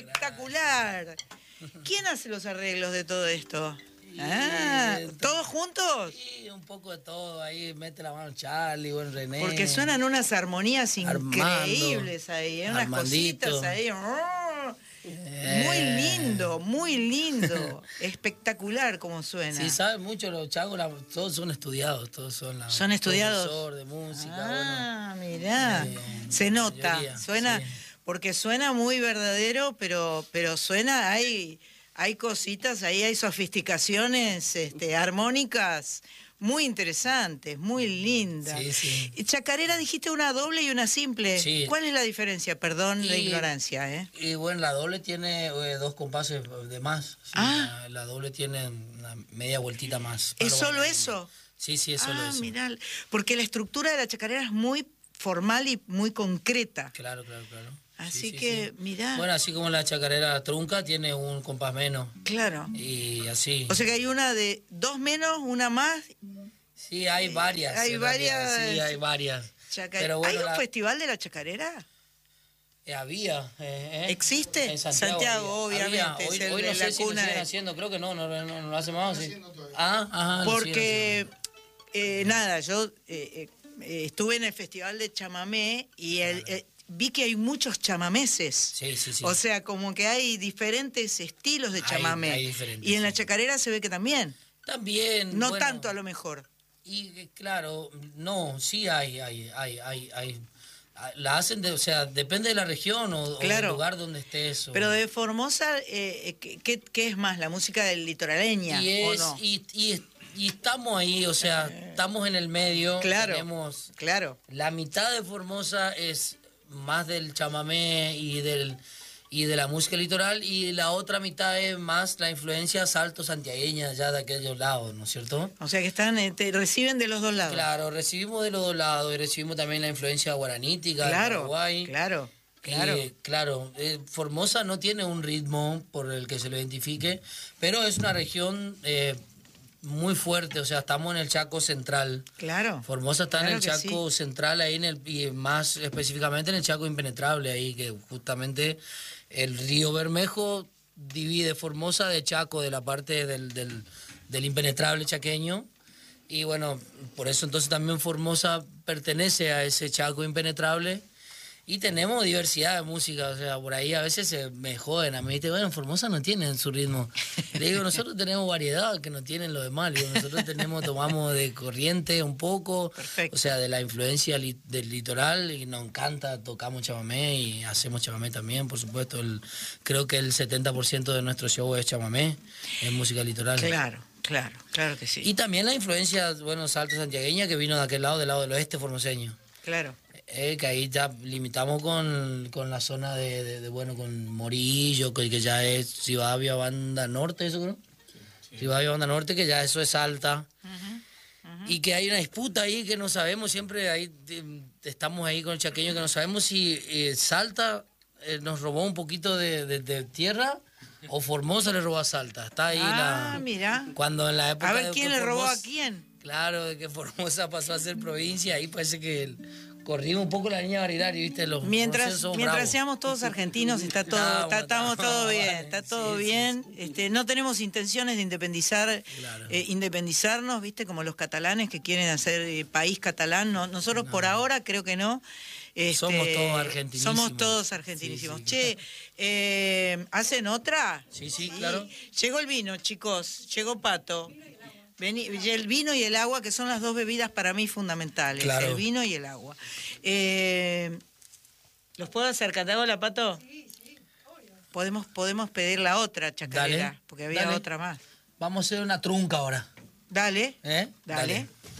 espectacular. ¿Quién hace los arreglos de todo esto? ¿Todos juntos? Sí, un poco de todo. Ahí mete la mano Charlie, bueno, René. Porque suenan unas armonías increíbles ahí, unas cositas ahí. Muy lindo. Espectacular como suena. Sí, saben mucho los chagos, todos son estudiados, todos son ¿Son estudiados? Profesor de música. Mirá. Se nota, mayoría, suena, sí. Porque suena muy verdadero, pero suena, hay cositas, ahí hay sofisticaciones armónicas muy interesantes, muy lindas. Sí. Chacarera dijiste una doble y una simple. Sí. ¿Cuál es la diferencia? Perdón la ignorancia. Y bueno, la doble tiene 2 compases de más. Sí, la doble tiene una media vueltita más. ¿Es solo eso? Sí, es solo eso. Mirá, porque la estructura de la chacarera es muy formal y muy concreta. Claro. Así que, mirá. Bueno, así como la chacarera trunca tiene un compás menos. Claro. Y así. O sea que hay una de 2 menos, una más. Sí, hay varias. Hay varias. Sí, hay varias. Pero bueno, ¿hay un festival de la chacarera? Había. ¿Existe? En Santiago, obviamente. Hoy no sé si lo siguen haciendo, creo que no lo hace más. Sí. Porque, yo estuve en el festival de chamamé y vi que hay muchos chamameses. Sí. O sea, como que hay diferentes estilos de chamamé. Hay diferentes, y en la chacarera se ve que también. También. No tanto a lo mejor. Y claro, no, sí hay. La hacen, o sea, depende de la región o del lugar donde esté eso. Pero de Formosa, ¿qué es más? ¿La música del litoraleña o no? Y estamos ahí, o sea, estamos en el medio. Tenemos la mitad de Formosa es más del chamamé y de la música litoral, y la otra mitad es más la influencia salto santiagueña ya de aquellos lados, ¿no es cierto? O sea que reciben de los dos lados. Claro, recibimos de los dos lados y recibimos también la influencia guaranítica de Paraguay. Claro. Formosa no tiene un ritmo por el que se lo identifique, pero es una región muy fuerte, o sea, estamos en el Chaco Central. Claro. Formosa está en el Chaco Central, ahí y más específicamente en el Chaco Impenetrable, ahí que justamente el río Bermejo divide Formosa de Chaco, de la parte del impenetrable chaqueño. Y bueno, por eso entonces también Formosa pertenece a ese Chaco impenetrable. Y tenemos diversidad de música, o sea, por ahí a veces me joden, a mí me dicen, Formosa no tienen su ritmo. Le digo, nosotros tenemos variedad que no tienen los demás. Digo, nosotros tomamos de corriente un poco, perfecto. O sea, de la influencia del litoral, y nos encanta, tocamos chamamé y hacemos chamamé también, por supuesto. Creo que el 70% de nuestro show es chamamé, es música litoral. Claro que sí. Y también la influencia, salto santiagueña que vino de aquel lado, del lado del oeste formoseño. Claro. Que ahí ya limitamos con la zona con Morillo, que ya es Rivadavia Banda Norte, eso creo. Sí. Rivadavia Banda Norte, que ya eso es Salta. Y que hay una disputa ahí que no sabemos, siempre ahí estamos ahí con el chaqueño, que no sabemos si Salta nos robó un poquito de tierra o Formosa le robó a Salta. Está ahí mira. Cuando en la época a ver quién le robó a quién. Claro, de que Formosa pasó a ser provincia, ahí parece que corrimos un poco la línea Barilari, ¿viste? Mientras seamos todos argentinos, estamos todo bien, está todo bien. No tenemos intenciones de independizarnos, ¿viste? Como los catalanes que quieren hacer país catalán. Nosotros por ahora creo que no. Somos todos argentinísimos. Somos todos argentinísimos. Sí. ¿Hacen otra? Sí, claro. Llegó el vino, chicos. Llegó Pato. El vino y el agua, que son las dos bebidas para mí fundamentales. Claro. El vino y el agua. ¿Los puedo acercar? ¿Te hago la, Pato? Sí, obvio. Podemos pedir la otra chacarera, porque había otra más. Vamos a hacer una trunca ahora. Dale. Dale.